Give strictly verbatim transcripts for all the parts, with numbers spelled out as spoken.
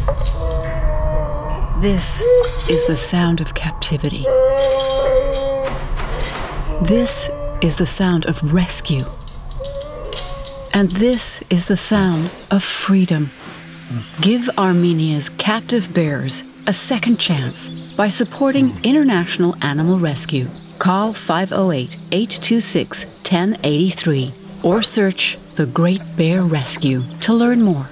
This is the sound of captivity. This is the sound of rescue. And this is the sound of freedom. Give Armenia's captive bears a second chance by supporting International Animal Rescue. Call five oh eight, eight two six, one oh eight three or search The Great Bear Rescue to learn more.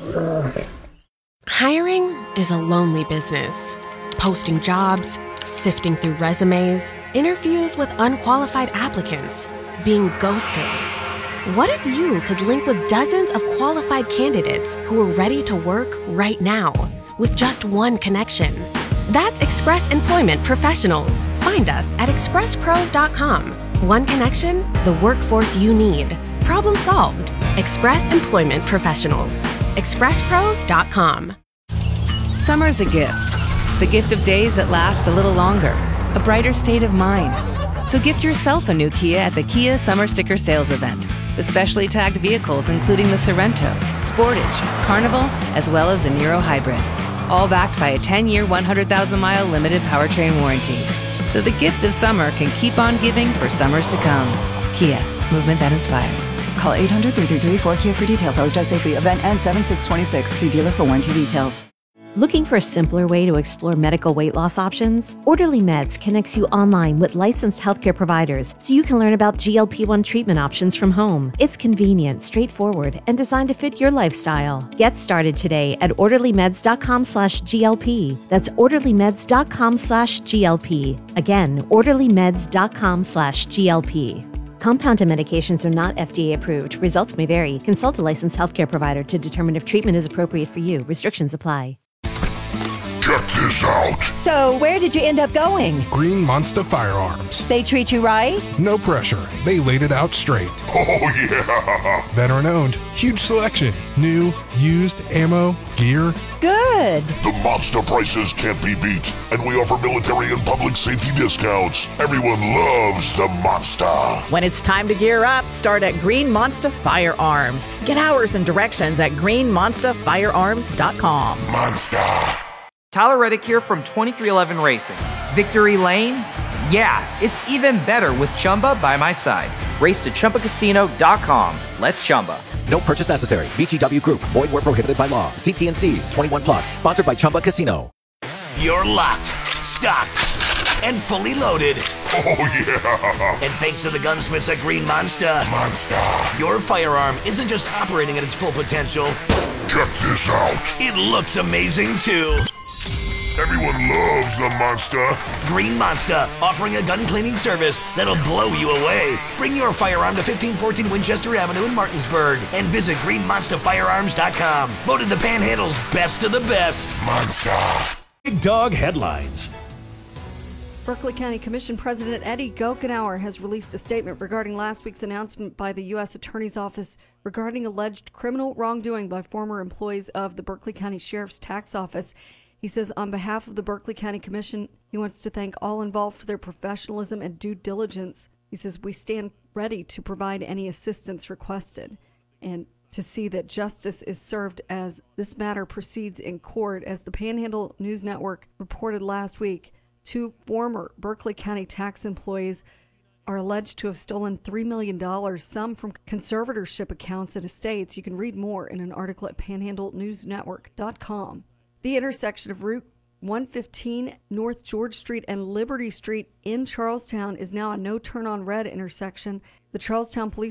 Hiring is a lonely business. Posting jobs, sifting through resumes, interviews with unqualified applicants, being ghosted. What if you could link with dozens of qualified candidates who are ready to work right now with just one connection? That's Express Employment Professionals. Find us at express pros dot com. One connection, the workforce you need. Problem solved. Express Employment Professionals. express pros dot com. Summer's a gift. The gift of days that last a little longer. A brighter state of mind. So gift yourself a new Kia at the Kia Summer Sticker Sales Event. With specially tagged vehicles including the Sorento, Sportage, Carnival, as well as the Niro Hybrid. All backed by a ten-year, one hundred thousand mile limited powertrain warranty. So the gift of summer can keep on giving for summers to come. Kia, movement that inspires. Call eight hundred, three three three, four K I A for details. Always drive safely. Event ends seven six twenty-six. See dealer for warranty details. Looking for a simpler way to explore medical weight loss options? Orderly Meds connects you online with licensed healthcare providers so you can learn about G L P one treatment options from home. It's convenient, straightforward, and designed to fit your lifestyle. Get started today at orderlymeds.com slash GLP. That's orderlymeds.com slash GLP. Again, orderlymeds.com slash GLP. Compounded medications are not F D A approved. Results may vary. Consult a licensed healthcare provider to determine if treatment is appropriate for you. Restrictions apply. Check this out. So, where did you end up going? Green Monster Firearms. They treat you right? No pressure. They laid it out straight. Oh, yeah. Veteran owned. Huge selection. New, used, ammo, gear. Good. The Monster prices can't be beat. And we offer military and public safety discounts. Everyone loves the Monster. When it's time to gear up, start at Green Monster Firearms. Get hours and directions at green monster firearms dot com. Monster. Tyler Reddick here from twenty-three eleven Racing. Victory Lane? Yeah, it's even better with Chumba by my side. Race to Chumba Casino dot com. Let's Chumba. No purchase necessary. V G W Group. Void where prohibited by law. See T and C's. twenty-one plus. Sponsored by Chumba Casino. You're locked, stocked, and fully loaded. Oh, yeah. And thanks to the gunsmiths at Green Monster, Monster, your firearm isn't just operating at its full potential. Check this out. It looks amazing, too. Everyone loves the Monster. Green Monster, offering a gun cleaning service that'll blow you away. Bring your firearm to fifteen fourteen Winchester Avenue in Martinsburg and visit green monster firearms dot com. Voted the Panhandle's best of the best. Monster. Big Dog Headlines. Berkeley County Commission President Eddie Gokenauer has released a statement regarding last week's announcement by the U S Attorney's Office regarding alleged criminal wrongdoing by former employees of the Berkeley County Sheriff's Tax Office. He says on behalf of the Berkeley County Commission, he wants to thank all involved for their professionalism and due diligence. He says we stand ready to provide any assistance requested and to see that justice is served as this matter proceeds in court. As the Panhandle News Network reported last week, two former Berkeley County tax employees are alleged to have stolen three million dollars, some from conservatorship accounts at estates. You can read more in an article at panhandle news network dot com. The intersection of Route one fifteen North George Street and Liberty Street in Charlestown is now a no turn on red intersection. The Charlestown Police